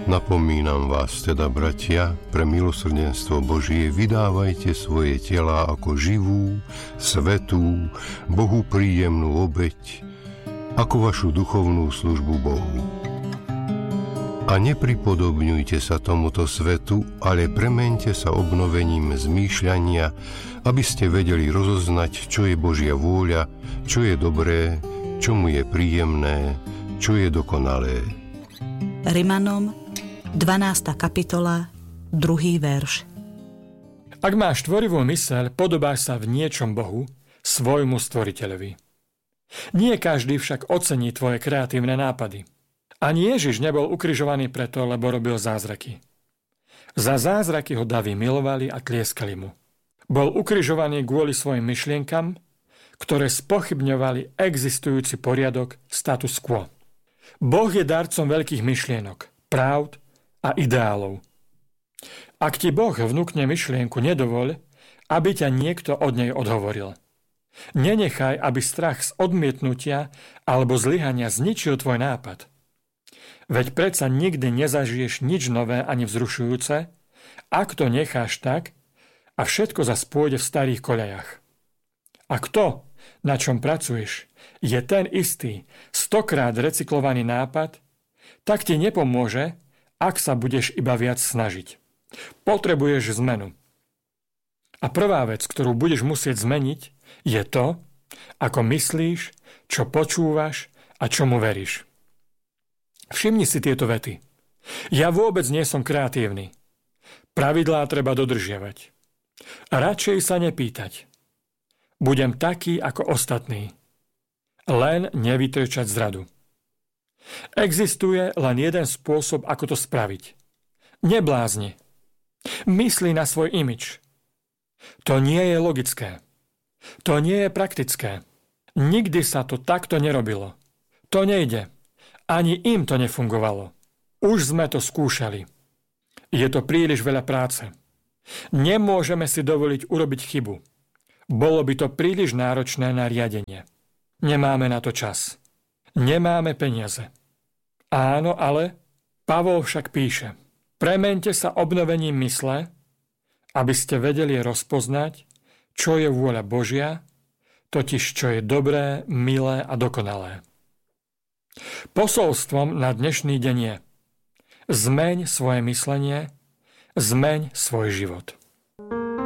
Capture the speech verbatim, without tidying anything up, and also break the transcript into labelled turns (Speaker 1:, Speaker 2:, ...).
Speaker 1: Napomínam vás teda, bratia, pre milosrdenstvo Božie vydávajte svoje telá ako živú, svätú, Bohu príjemnú obeť, ako vašu duchovnú službu Bohu. A nepripodobňujte sa tomuto svetu, ale premeňte sa obnovením zmýšľania, aby ste vedeli rozoznať, čo je Božia vôľa, čo je dobré, čo mu je príjemné, čo je dokonalé.
Speaker 2: Rimanom dvanásta kapitola, druhý verš.
Speaker 3: Ak máš tvorivú myseľ, podobáš sa v niečom Bohu, svojmu stvoriteľovi. Nie každý však ocení tvoje kreatívne nápady. Ani Ježiš nebol ukrižovaný preto, lebo robil zázraky. Za zázraky ho daví milovali a tlieskali mu. Bol ukrižovaný kvôli svojim myšlienkam, ktoré spochybňovali existujúci poriadok status quo. Boh je darcom veľkých myšlienok, pravd a ideálov. Ak ti Boh vnúkne myšlienku, nedovoľ, aby ťa niekto od nej odhovoril. Nenechaj, aby strach z odmietnutia alebo zlyhania zničil tvoj nápad. Veď predsa nikdy nezažiješ nič nové ani vzrušujúce, ak to necháš tak a všetko zas pôjde v starých koľajach. Ak to, na čom pracuješ, je ten istý, stokrát recyklovaný nápad, tak ti nepomôže, ak sa budeš iba viac snažiť. Potrebuješ zmenu. A prvá vec, ktorú budeš musieť zmeniť, je to, ako myslíš, čo počúvaš a čomu veríš. Všimni si tieto vety. Ja vôbec nie som kreatívny. Pravidlá treba dodržiavať. Radšej sa nepýtať. Budem taký ako ostatní. Len nevytrčať zradu. Existuje len jeden spôsob, ako to spraviť. Neblázni. Myslí na svoj imič. To nie je logické. To nie je praktické. Nikdy sa to takto nerobilo. To nejde. Ani im to nefungovalo. Už sme to skúšali. Je to príliš veľa práce. Nemôžeme si dovoliť urobiť chybu. Bolo by to príliš náročné na riadenie. Nemáme na to čas. Nemáme peniaze. Áno, ale Pavol však píše: premeňte sa obnovením mysle, aby ste vedeli rozpoznať, čo je vôľa Božia, totiž čo je dobré, milé a dokonalé. Posolstvom na dnešný deň je: zmeň svoje myslenie, zmeň svoj život.